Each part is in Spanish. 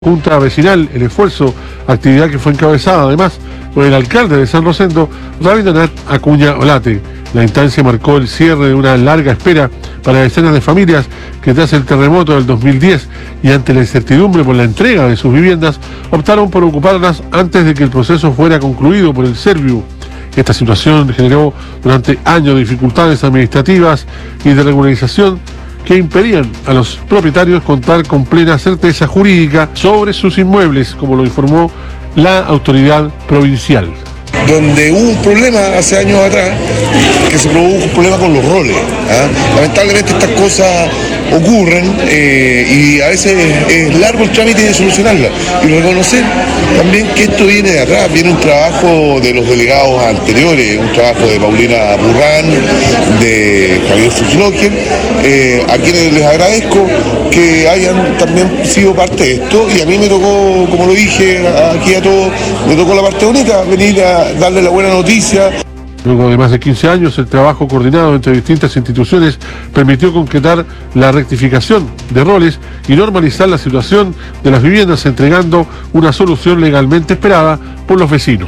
Junta Vecinal, el esfuerzo, actividad que fue encabezada además por el alcalde de San Rosendo, Rabindranath Acuña Olate. La instancia marcó el cierre de una larga espera para decenas de familias que tras el terremoto del 2010 y ante la incertidumbre por la entrega de sus viviendas, optaron por ocuparlas antes de que el proceso fuera concluido por el Serviu. Esta situación generó durante años dificultades administrativas y de regularización que impedían a los propietarios contar con plena certeza jurídica sobre sus inmuebles, como lo informó la autoridad provincial. Donde hubo un problema hace años atrás, que se produjo un problema con los roles. Lamentablemente estas cosas ocurren y a veces es largo el trámite de solucionarlas. Y reconocer también que esto viene de atrás, viene un trabajo de los delegados anteriores, un trabajo de Paulina Burrán, de Javier Fuchlocken, a quienes les agradezco que hayan también sido parte de esto, y a mí me tocó, como lo dije aquí a todos, me tocó la parte bonita, venir a darle la buena noticia. Luego de más de 15 años, el trabajo coordinado entre distintas instituciones permitió concretar la rectificación de roles y normalizar la situación de las viviendas, entregando una solución legalmente esperada por los vecinos.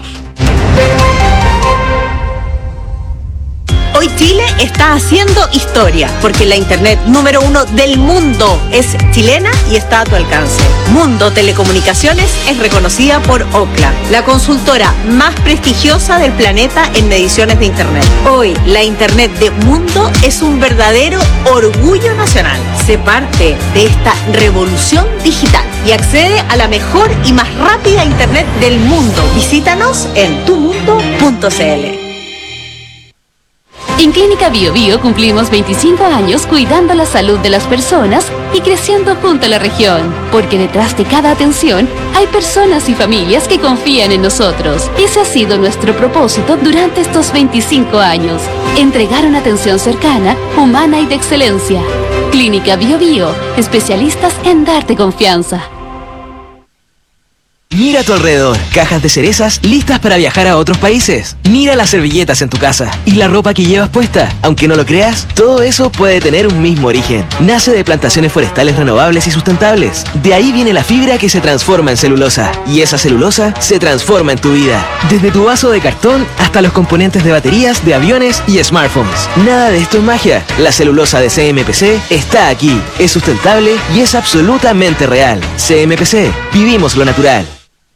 Hoy Chile está haciendo historia, porque la internet número 1 del mundo es chilena y está a tu alcance. Mundo Telecomunicaciones es reconocida por Ookla, la consultora más prestigiosa del planeta en mediciones de internet. Hoy, la internet de Mundo es un verdadero orgullo nacional. Sé parte de esta revolución digital y accede a la mejor y más rápida internet del mundo. Visítanos en tumundo.cl. En Clínica Bio Bio cumplimos 25 años cuidando la salud de las personas y creciendo junto a la región, porque detrás de cada atención hay personas y familias que confían en nosotros. Ese ha sido nuestro propósito durante estos 25 años, entregar una atención cercana, humana y de excelencia. Clínica Bio Bio, especialistas en darte confianza. Mira a tu alrededor, cajas de cerezas listas para viajar a otros países. Mira las servilletas en tu casa y la ropa que llevas puesta. Aunque no lo creas, todo eso puede tener un mismo origen. Nace de plantaciones forestales renovables y sustentables. De ahí viene la fibra que se transforma en celulosa. Y esa celulosa se transforma en tu vida. Desde tu vaso de cartón hasta los componentes de baterías, de aviones y smartphones. Nada de esto es magia. La celulosa de CMPC está aquí. Es sustentable y es absolutamente real. CMPC, vivimos lo natural.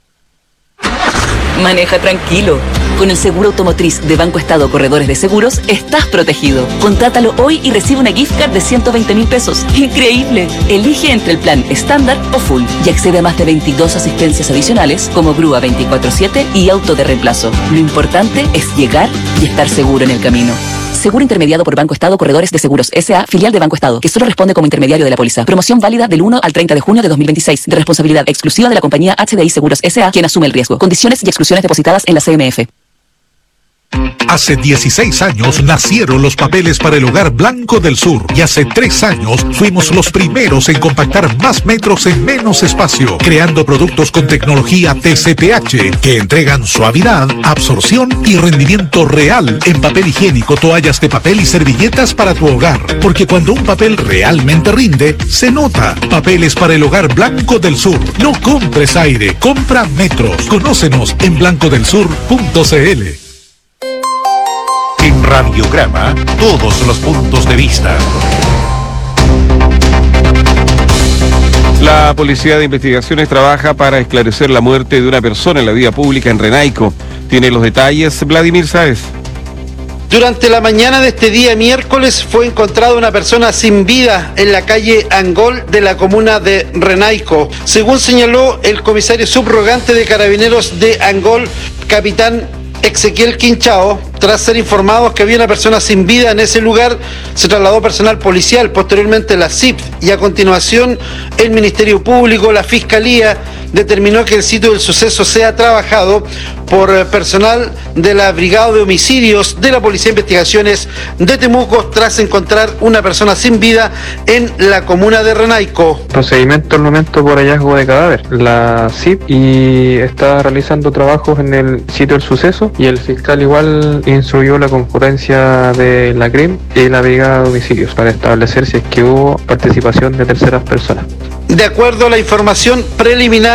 Maneja tranquilo. Con el seguro automotriz de Banco Estado Corredores de Seguros, estás protegido. Contrátalo hoy y recibe una gift card de 120.000 pesos. ¡Increíble! Elige entre el plan estándar o full y accede a más de 22 asistencias adicionales como grúa 24/7 y auto de reemplazo. Lo importante es llegar y estar seguro en el camino. Seguro intermediado por Banco Estado Corredores de Seguros S.A., filial de Banco Estado, que solo responde como intermediario de la póliza. Promoción válida del 1 al 30 de junio de 2026, de responsabilidad exclusiva de la compañía HDI Seguros S.A., quien asume el riesgo. Condiciones y exclusiones depositadas en la CMF. Hace 16 años nacieron los papeles para el Hogar Blanco del Sur y hace 3 años fuimos los primeros en compactar más metros en menos espacio, creando productos con tecnología TCPH que entregan suavidad, absorción y rendimiento real en papel higiénico, toallas de papel y servilletas para tu hogar. Porque cuando un papel realmente rinde, se nota. Papeles para el Hogar Blanco del Sur. No compres aire, compra metros. Conócenos en blancodelsur.cl. En Radiograma, todos los puntos de vista. La Policía de Investigaciones trabaja para esclarecer la muerte de una persona en la vía pública en Renaico. Tiene los detalles Vladimir Sáez. Durante la mañana de este día miércoles fue encontrada una persona sin vida en la calle Angol de la comuna de Renaico. Según señaló el comisario subrogante de Carabineros de Angol, capitán Ezequiel Quinchao, tras ser informados que había una persona sin vida en ese lugar, se trasladó personal policial, posteriormente la CIP y a continuación el Ministerio Público, la Fiscalía, determinó que el sitio del suceso sea trabajado por personal de la Brigada de Homicidios de la Policía de Investigaciones de Temuco tras encontrar una persona sin vida en la comuna de Renaico. Procedimiento al momento por hallazgo de cadáver. La CIP y está realizando trabajos en el sitio del suceso y el fiscal igual instruyó la concurrencia de la CRIM y la Brigada de Homicidios para establecer si es que hubo participación de terceras personas. De acuerdo a la información preliminar